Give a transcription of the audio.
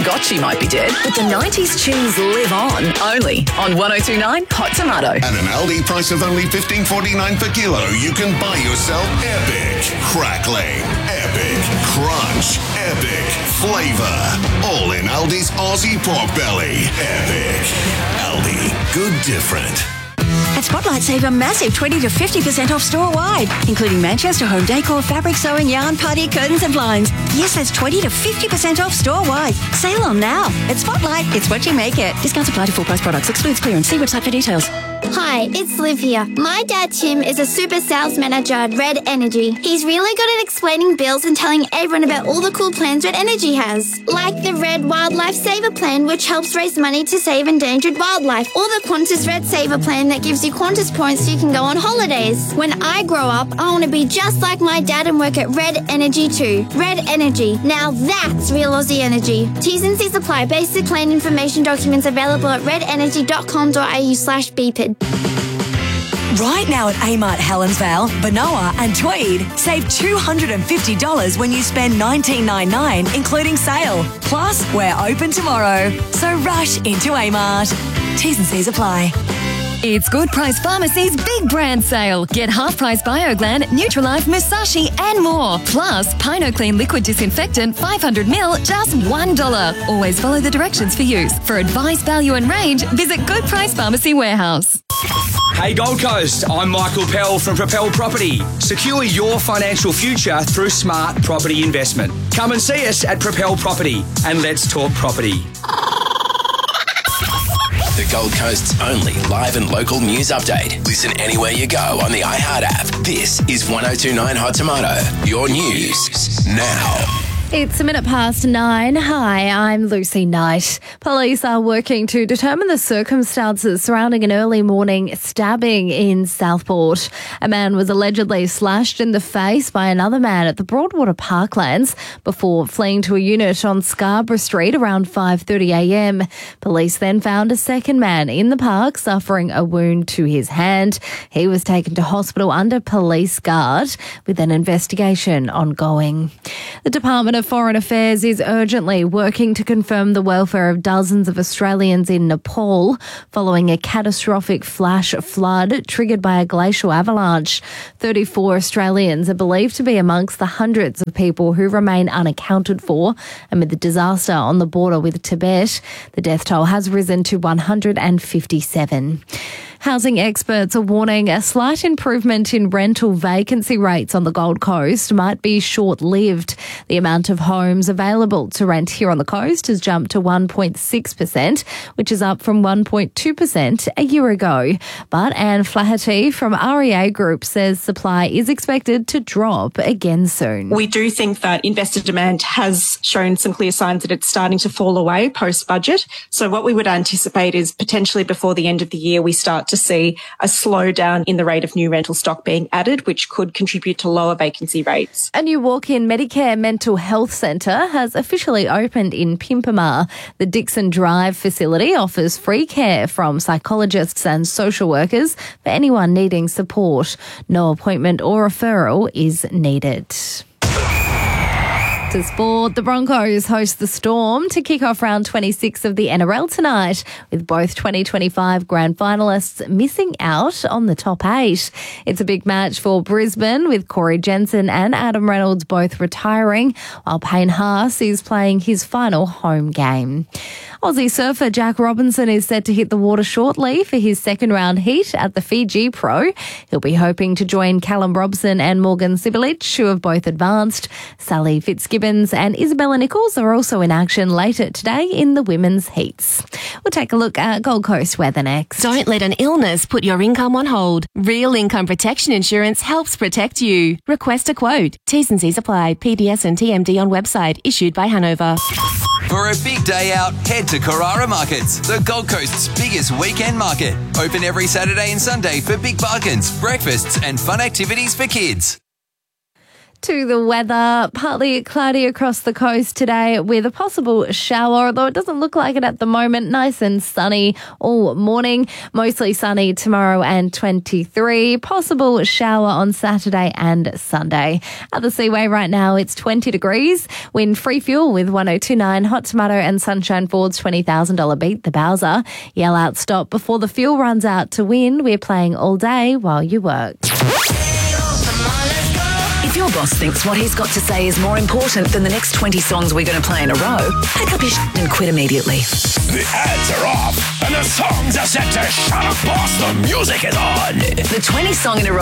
forgot she might be dead, but the 90s tunes live on. Only on 102.9 Hot Tomato. At an Aldi price of only $15.49 per kilo, you can buy yourself epic crackling, epic crunch, epic flavour. All in Aldi's Aussie Pork Belly. Epic. Aldi. Good different. At Spotlight, save a massive 20 to 50% off store-wide, including Manchester home decor, fabric sewing, yarn, party, curtains and blinds. Yes, that's 20 to 50% off store-wide. Sale on now. At Spotlight, it's what you make it. Discounts apply to full-price products. Excludes clearance. See website for details. Hi, it's Liv here. My dad Tim is a super sales manager at Red Energy. He's really good at explaining bills and telling everyone about all the cool plans Red Energy has. Like the Red Wildlife Saver Plan, which helps raise money to save endangered wildlife. Or the Qantas Red Saver Plan that gives you Qantas points so you can go on holidays. When I grow up, I want to be just like my dad and work at Red Energy too. Red Energy. Now that's real Aussie energy. T's and C's apply. Basic plan information documents available at redenergy.com.au/BPID. Right now at Amart Helensvale, Benoa and Tweed, save $250 when you spend $19.99, including sale. Plus, we're open tomorrow. So rush into Amart. T's and C's apply. It's Good Price Pharmacy's big brand sale. Get half-price BioGlan, Nutralife, Musashi and more. Plus, PinoClean Liquid Disinfectant 500ml, just $1. Always follow the directions for use. For advice, value and range, visit Good Price Pharmacy Warehouse. Hey Gold Coast, I'm Michael Pell from Propel Property. Secure your financial future through smart property investment. Come and see us at Propel Property and let's talk property. The Gold Coast's only live and local news update. Listen anywhere you go on the iHeart app. This is 102.9 Hot Tomato. Your news now. It's 9:01. Hi, I'm Lucy Knight. Police are working to determine the circumstances surrounding an early morning stabbing in Southport. A man was allegedly slashed in the face by another man at the Broadwater Parklands before fleeing to a unit on Scarborough Street around 5:30am. Police then found a second man in the park suffering a wound to his hand. He was taken to hospital under police guard with an investigation ongoing. The Department of Foreign Affairs is urgently working to confirm the welfare of dozens of Australians in Nepal following a catastrophic flash flood triggered by a glacial avalanche. 34 Australians are believed to be amongst the hundreds of people who remain unaccounted for amid the disaster on the border with Tibet. The death toll has risen to 157. Housing experts are warning a slight improvement in rental vacancy rates on the Gold Coast might be short-lived. The amount of homes available to rent here on the coast has jumped to 1.6%, which is up from 1.2% a year ago. But Anne Flaherty from REA Group says supply is expected to drop again soon. We do think that investor demand has shown some clear signs that it's starting to fall away post-budget. So what we would anticipate is potentially before the end of the year we start to see a slowdown in the rate of new rental stock being added, which could contribute to lower vacancy rates. A new walk-in Medicare mental health centre has officially opened in Pimpama. The Dixon Drive facility offers free care from psychologists and social workers for anyone needing support. No appointment or referral is needed. To sport, the Broncos host the Storm to kick off round 26 of the NRL tonight, with both 2025 grand finalists missing out on the top 8. It's a big match for Brisbane, with Corey Jensen and Adam Reynolds both retiring, while Payne Haas is playing his final home game. Aussie surfer Jack Robinson is set to hit the water shortly for his second round heat at the Fiji Pro. He'll be hoping to join Callum Robson and Morgan Sibilich, who have both advanced. Sally Fitzgibbons and Isabella Nichols are also in action later today in the women's heats. We'll take a look at Gold Coast weather next. Don't let an illness put your income on hold. Real Income Protection Insurance helps protect you. Request a quote. T's and C's apply. PDS and TMD on website. Issued by Hanover. For a big day out, head to Carrara Markets, the Gold Coast's biggest weekend market. Open every Saturday and Sunday for big bargains, breakfasts and fun activities for kids. To the weather, partly cloudy across the coast today with a possible shower, although it doesn't look like it at the moment. Nice and sunny all morning. Mostly sunny tomorrow and 23. Possible shower on Saturday and Sunday. At the Seaway right now, it's 20 degrees. Wind free fuel with 102.9. Hot Tomato and Sunshine Ford's $20,000 beat the Bowser. Yell out stop before the fuel runs out to win. We're playing all day while you work. If your boss thinks what he's got to say is more important than the next 20 songs we're going to play in a row, pack up your and quit immediately. The ads are off and the songs are set to shut up, boss. The music is on. The 20 song in a row